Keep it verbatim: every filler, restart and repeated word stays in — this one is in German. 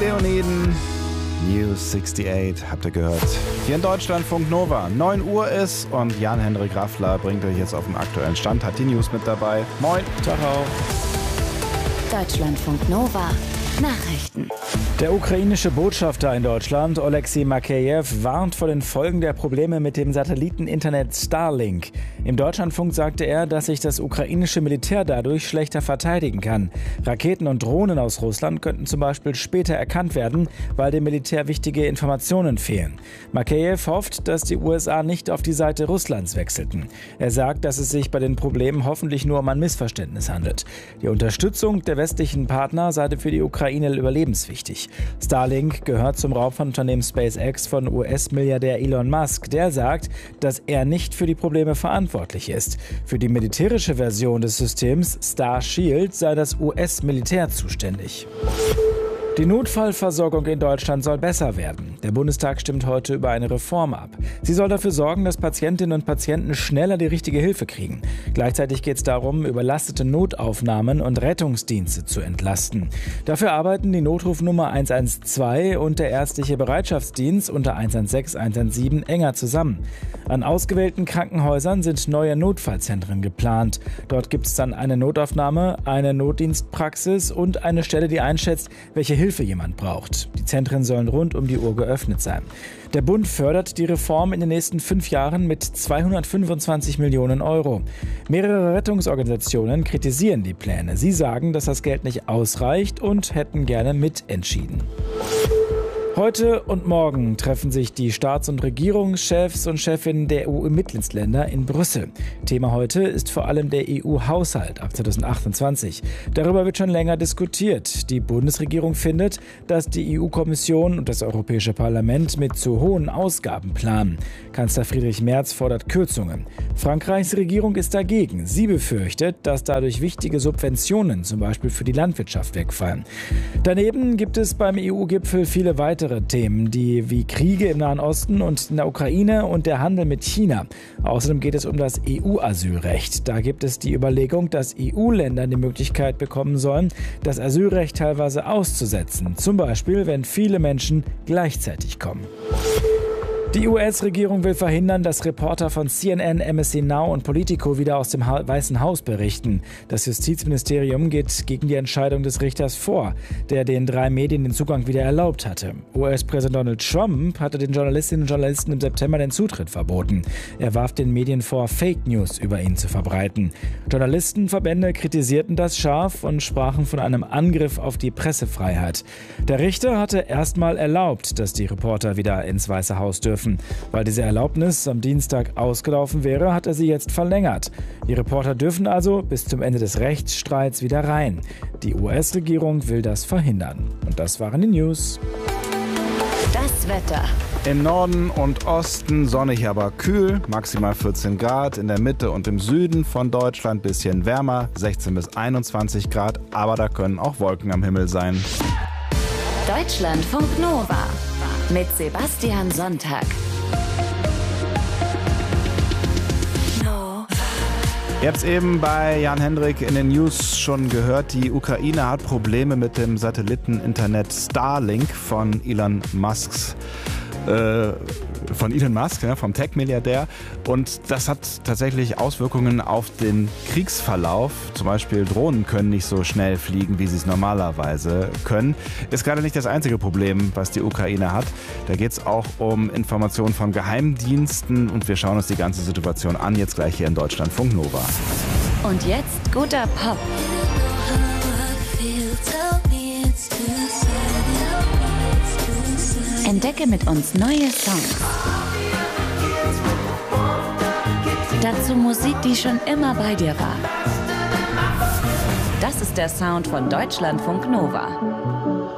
Leoniden, News achtundsiebzig, habt ihr gehört. Hier in Deutschlandfunk Nova, neun Uhr ist und Jan-Henrik Raffler bringt euch jetzt auf den aktuellen Stand, hat die News mit dabei. Moin. Ciao. Deutschlandfunk Nova. Nachrichten. Der ukrainische Botschafter in Deutschland, Oleksiy Makejew, warnt vor den Folgen der Probleme mit dem Satelliteninternet Starlink. Im Deutschlandfunk sagte er, dass sich das ukrainische Militär dadurch schlechter verteidigen kann. Raketen und Drohnen aus Russland könnten zum Beispiel später erkannt werden, weil dem Militär wichtige Informationen fehlen. Makejew hofft, dass die U S A nicht auf die Seite Russlands wechselten. Er sagt, dass es sich bei den Problemen hoffentlich nur um ein Missverständnis handelt. Die Unterstützung der westlichen Partner sei für die Ukraine überlebenswichtig. Starlink gehört zum Raumfahrtunternehmen SpaceX von U S-Milliardär Elon Musk. Der sagt, dass er nicht für die Probleme verantwortlich ist. Für die militärische Version des Systems Starshield sei das U S-Militär zuständig. Die Notfallversorgung in Deutschland soll besser werden. Der Bundestag stimmt heute über eine Reform ab. Sie soll dafür sorgen, dass Patientinnen und Patienten schneller die richtige Hilfe kriegen. Gleichzeitig geht es darum, überlastete Notaufnahmen und Rettungsdienste zu entlasten. Dafür arbeiten die Notrufnummer eins eins zwei und der ärztliche Bereitschaftsdienst unter eins eins sechs, eins eins sieben enger zusammen. An ausgewählten Krankenhäusern sind neue Notfallzentren geplant. Dort gibt es dann eine Notaufnahme, eine Notdienstpraxis und eine Stelle, die einschätzt, welche Hilfe jemand braucht. Die Zentren sollen rund um die Uhr geöffnet sein. Der Bund fördert die Reform in den nächsten fünf Jahren mit zweihundertfünfundzwanzig Millionen Euro. Mehrere Rettungsorganisationen kritisieren die Pläne. Sie sagen, dass das Geld nicht ausreicht und hätten gerne mitentschieden. Heute und morgen treffen sich die Staats- und Regierungschefs und Chefinnen der E U-Mitgliedsländer in Brüssel. Thema heute ist vor allem der E U-Haushalt ab zweitausendachtundzwanzig. Darüber wird schon länger diskutiert. Die Bundesregierung findet, dass die E U-Kommission und das Europäische Parlament mit zu hohen Ausgaben planen. Kanzler Friedrich Merz fordert Kürzungen. Frankreichs Regierung ist dagegen. Sie befürchtet, dass dadurch wichtige Subventionen, zum Beispiel für die Landwirtschaft, wegfallen. Daneben gibt es beim E U-Gipfel viele weitere Themen, die wie Kriege im Nahen Osten und in der Ukraine und der Handel mit China. Außerdem geht es um das E U-Asylrecht. Da gibt es die Überlegung, dass E U-Länder die Möglichkeit bekommen sollen, das Asylrecht teilweise auszusetzen. Zum Beispiel, wenn viele Menschen gleichzeitig kommen. Die U S-Regierung will verhindern, dass Reporter von C N N, M S C Now und Politico wieder aus dem ha- Weißen Haus berichten. Das Justizministerium geht gegen die Entscheidung des Richters vor, der den drei Medien den Zugang wieder erlaubt hatte. U S-Präsident Donald Trump hatte den Journalistinnen und Journalisten im September den Zutritt verboten. Er warf den Medien vor, Fake News über ihn zu verbreiten. Journalistenverbände kritisierten das scharf und sprachen von einem Angriff auf die Pressefreiheit. Der Richter hatte erstmal erlaubt, dass die Reporter wieder ins Weiße Haus dürfen. Weil diese Erlaubnis am Dienstag ausgelaufen wäre, hat er sie jetzt verlängert. Die Reporter dürfen also bis zum Ende des Rechtsstreits wieder rein. Die U S-Regierung will das verhindern. Und das waren die News. Das Wetter. Im Norden und Osten sonnig, aber kühl, maximal vierzehn Grad. In der Mitte und im Süden von Deutschland bisschen wärmer, sechzehn bis einundzwanzig Grad. Aber da können auch Wolken am Himmel sein. Deutschlandfunk Nova mit Sebastian Sonntag. Ihr habt es eben bei Jan-Henrik in den News schon gehört, die Ukraine hat Probleme mit dem Satelliteninternet Starlink von Elon Musks. Äh, von Elon Musk, ja, vom Tech-Milliardär. Und das hat tatsächlich Auswirkungen auf den Kriegsverlauf. Zum Beispiel Drohnen können nicht so schnell fliegen, wie sie es normalerweise können. Ist gerade nicht das einzige Problem, was die Ukraine hat. Da geht es auch um Informationen von Geheimdiensten. Und wir schauen uns die ganze Situation an, jetzt gleich hier in Deutschlandfunk Nova. Und jetzt guter Pop. Entdecke mit uns neue Songs. Dazu Musik, die schon immer bei dir war. Das ist der Sound von Deutschlandfunk Nova.